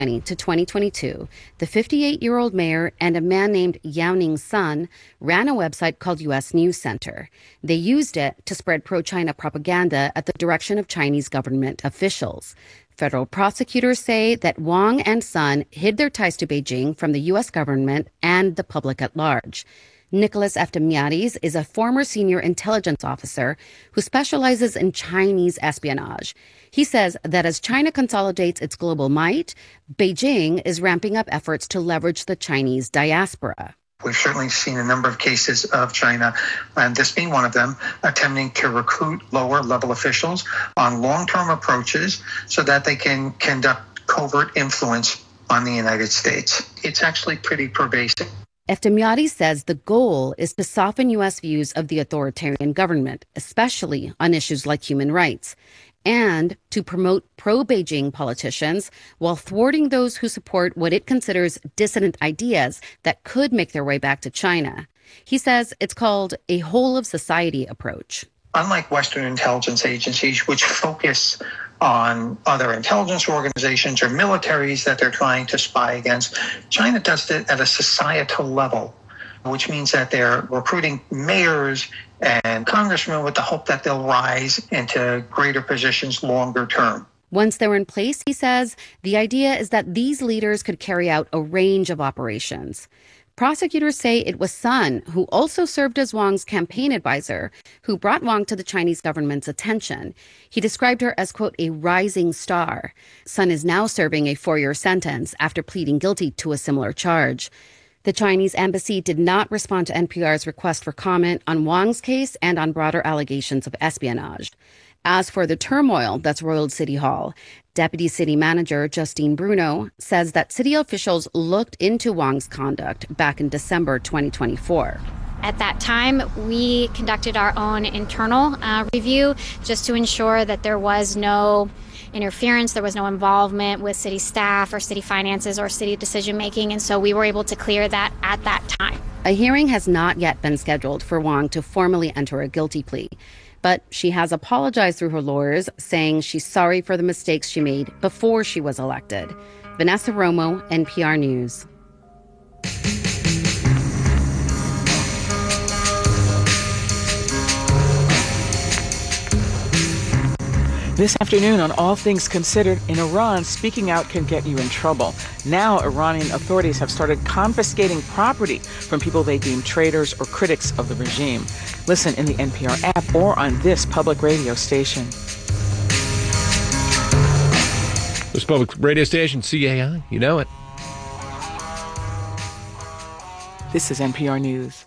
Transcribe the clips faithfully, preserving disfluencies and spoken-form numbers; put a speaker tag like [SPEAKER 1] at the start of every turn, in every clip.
[SPEAKER 1] to twenty twenty-two, the fifty-eight-year-old mayor and a man named Yao Ning's son ran a website called U S News Center. They used it to spread pro-China propaganda at the direction of Chinese government officials. Federal prosecutors say that Wang and Son hid their ties to Beijing from the U S government and the public at large. Nicholas Eftimiades is a former senior intelligence officer who specializes in Chinese espionage. He says that as China consolidates its global might, Beijing is ramping up efforts to leverage the Chinese diaspora.
[SPEAKER 2] We've certainly seen a number of cases of China, and this being one of them, attempting to recruit lower-level officials on long-term approaches so that they can conduct covert influence on the United States. It's actually pretty pervasive.
[SPEAKER 1] Eftimiades says the goal is to soften U S views of the authoritarian government, especially on issues like human rights, and to promote pro-Beijing politicians while thwarting those who support what it considers dissident ideas that could make their way back to China. He says it's called a whole-of-society approach.
[SPEAKER 2] Unlike Western intelligence agencies, which focus on other intelligence organizations or militaries that they're trying to spy against, China does it at a societal level, which means that they're recruiting mayors and congressmen with the hope that they'll rise into greater positions longer term.
[SPEAKER 1] Once they're in place, he says, the idea is that these leaders could carry out a range of operations. Prosecutors say it was Sun, who also served as Wang's campaign advisor, who brought Wang to the Chinese government's attention. He described her as, quote, a rising star. Sun is now serving a four-year sentence after pleading guilty to a similar charge. The Chinese embassy did not respond to N P R's request for comment on Wang's case and on broader allegations of espionage. As for the turmoil that's roiled City Hall, Deputy City Manager Justine Bruno says that city officials looked into Wang's conduct back in December twenty twenty-four.
[SPEAKER 3] At that time, we conducted our own internal uh, review just to ensure that there was no interference, there was no involvement with city staff or city finances or city decision making, and so we were able to clear that at that time.
[SPEAKER 1] A hearing has not yet been scheduled for Wang to formally enter a guilty plea, but she has apologized through her lawyers, saying she's sorry for the mistakes she made before she was elected. Vanessa Romo, N P R News.
[SPEAKER 4] This afternoon on All Things Considered, in Iran, speaking out can get you in trouble. Now, Iranian authorities have started confiscating property from people they deem traitors or critics of the regime. Listen in the N P R app or on this public radio station.
[SPEAKER 5] This public radio station, C A I, you know it.
[SPEAKER 4] This is N P R News.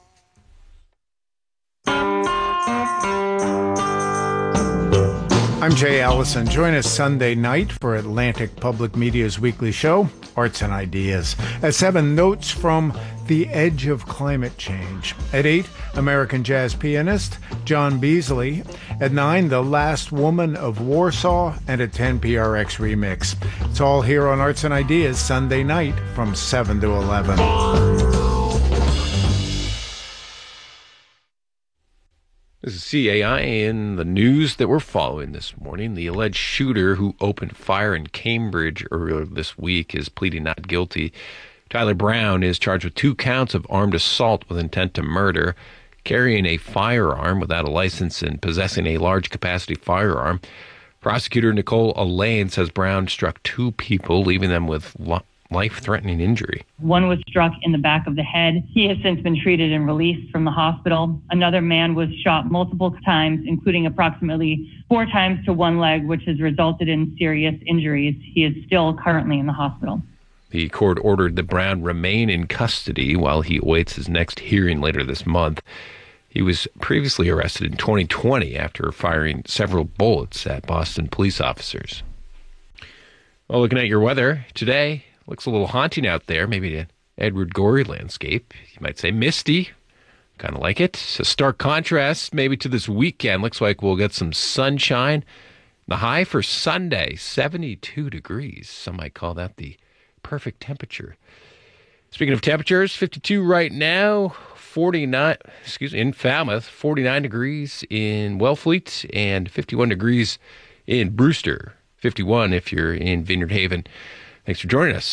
[SPEAKER 6] I'm Jay Allison. Join us Sunday night for Atlantic Public Media's weekly show, Arts and Ideas. At seven, notes from the edge of climate change. At eight, American jazz pianist John Beasley. At nine, The Last Woman of Warsaw. And at ten, P R X Remix. It's all here on Arts and Ideas Sunday night from seven to eleven.
[SPEAKER 5] This is C A I in the news that we're following this morning. The alleged shooter who opened fire in Cambridge earlier this week is pleading not guilty. Tyler Brown is charged with two counts of armed assault with intent to murder, carrying a firearm without a license, and possessing a large-capacity firearm. Prosecutor Nicole Allain says Brown struck two people, leaving them with life-threatening injury.
[SPEAKER 7] One was struck in the back of the head. He has since been treated and released from the hospital. Another man was shot multiple times, including approximately four times to one leg, which has resulted in serious injuries. He is still currently in the hospital.
[SPEAKER 5] The court ordered that Brown remain in custody while he awaits his next hearing later this month. He was previously arrested in twenty twenty after firing several bullets at Boston police officers. Well, looking at your weather today, looks a little haunting out there, maybe an Edward Gorey landscape. You might say misty. Kind of like it. It's a stark contrast maybe to this weekend. Looks like we'll get some sunshine. The high for Sunday, seventy-two degrees. Some might call that the perfect temperature. Speaking of temperatures, fifty-two right now, forty-nine, excuse me, in Falmouth, forty-nine degrees in Wellfleet, and fifty-one degrees in Brewster. fifty-one if you're in Vineyard Haven. Thanks for joining us.